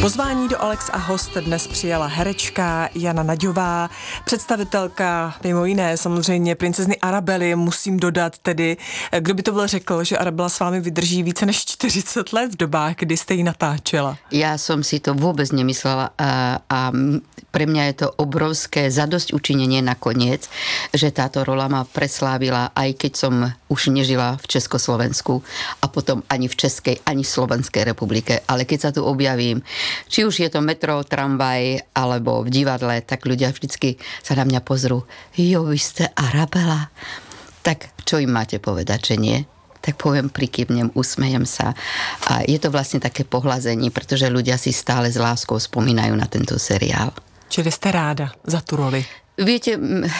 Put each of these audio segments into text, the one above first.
Pozvání do Alex a host dnes přijala herečka Jana Naďová, představitelka mimo jiné samozřejmě princezny Arabely. Musím dodat tedy, kdo by to byl řekl, že Arabela s vámi vydrží více než 40 let v dobách, kdy jste ji natáčela. Ja som si to vôbec nemyslela a pre mňa je to obrovské zadosť učinenie nakoniec, že táto rola ma preslávila, aj keď som už nežila v Československu a potom ani v Českej, ani v Slovenskej republike. Ale keď sa tu objavím, či už je to metro, tramvaj alebo v divadle, tak ľudia vždycky sa na mňa pozrú. Jo, vy ste Arabela. Tak čo im máte povedať, že nie? Tak poviem, prikývnem, usmejem sa. A je to vlastne také pohľazenie, pretože ľudia si stále s láskou spomínajú na tento seriál. Čili ste ráda za tú roli? Viete,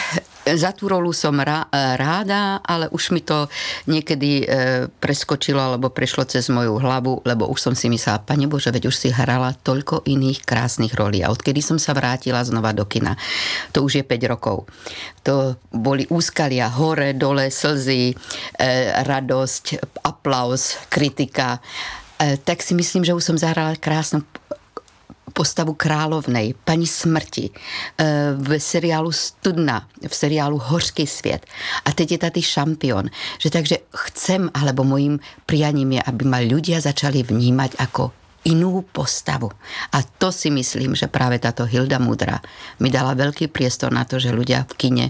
za tú rolu som ráda, ale už mi to niekedy preskočilo alebo prešlo cez moju hlavu, lebo už som si myslela, Pane Bože, veď už si hrala toľko iných krásnych rolí. A odkedy som sa vrátila znova do kina, to už je 5 rokov. To boli úskalia, hore, dole, slzy, radosť, aplauz, kritika. Tak si myslím, že už som zahrala krásnu postavu královnej, pani smrti, v seriálu Studna, v seriálu Hořký svět. A teď je tady Šampión. Že takže chcem, alebo mojím prianím je, aby ma ľudia začali vnímať ako inú postavu. A to si myslím, že práve táto Hilda Mudrá mi dala veľký priestor na to, že ľudia v kine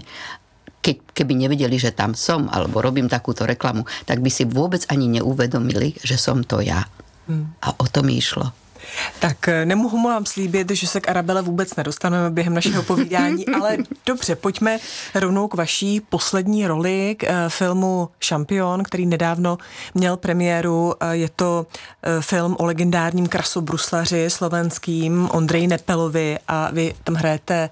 keby nevedeli, že tam som, alebo robím takúto reklamu, tak by si vôbec ani neuvedomili, že som to ja. A o to mi išlo. Tak nemohu vám slíbit, že se k Arabele vůbec nedostaneme během našeho povídání, ale dobře, pojďme rovnou k vaší poslední roli, k filmu Šampión, který nedávno měl premiéru. Je to film o legendárním krasobruslaři slovenským Ondřeji Nepelovi a vy tam hrajete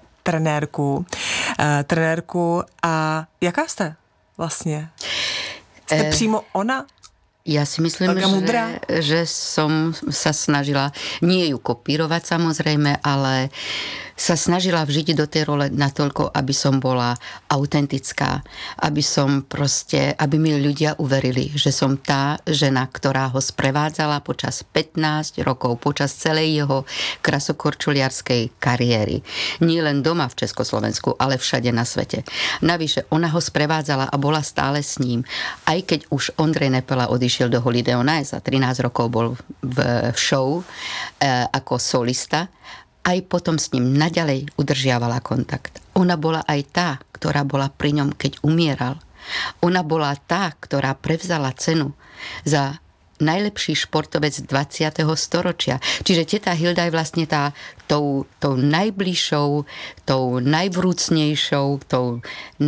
trenérku. A jaká jste vlastně? Jste přímo ona? Ja si myslím, že som sa snažila, nie ju kopírovať samozrejme, ale sa snažila vžiť do tej role natoľko, aby som bola autentická, aby mi ľudia uverili, že som tá žena, ktorá ho sprevádzala počas 15 rokov, počas celej jeho krasokorčuliarskej kariéry. Nie len doma v Československu, ale všade na svete. Navyše, ona ho sprevádzala a bola stále s ním. Aj keď už Ondrej Nepela odišiel do Holiday on Ice a 13 rokov bol v show ako solista, aj potom s ním naďalej udržiavala kontakt. Ona bola aj tá, ktorá bola pri ňom, keď umieral. Ona bola tá, ktorá prevzala cenu za najlepší športovec 20. storočia. Čiže teta Hilda je vlastne tou najbližšou, tou najvrúcnejšou, tou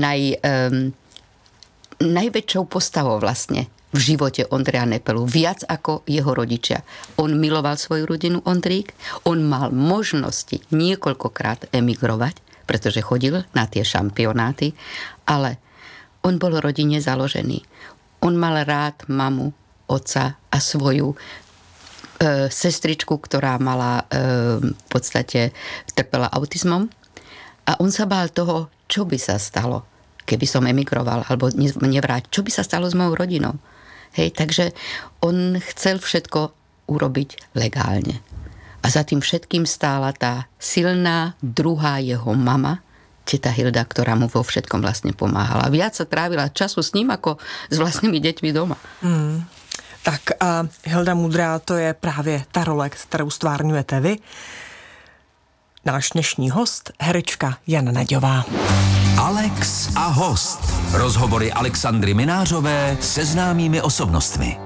najväčšou postavou vlastne v živote Ondreja Nepelu, viac ako jeho rodičia. On miloval svoju rodinu, Ondrík, on mal možnosti niekoľkokrát emigrovať, pretože chodil na tie šampionáty, ale on bol rodine založený. On mal rád mamu, otca a svoju sestričku, ktorá mala v podstate trpela autizmom a on sa bál toho, čo by sa stalo, keby som emigroval alebo nevrátil, čo by sa stalo s mojou rodinou. Hej, takže on chcel všetko urobiť legálne. A za tým všetkým stála tá silná druhá jeho mama, teta Hilda, ktorá mu vo všetkom vlastne pomáhala. Viac sa trávila času s ním, ako s vlastnými deťmi doma. Tak a Hilda Mudrá, to je právě ta role, kterou stvárňujete vy. Náš dnešní host, herečka Jana Naďová. Alex a host. Rozhovory Alexandry Minářové se známými osobnostmi.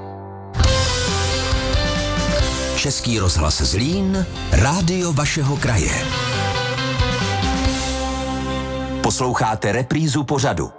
Český rozhlas Zlín, rádio vašeho kraje. Posloucháte reprízu pořadu.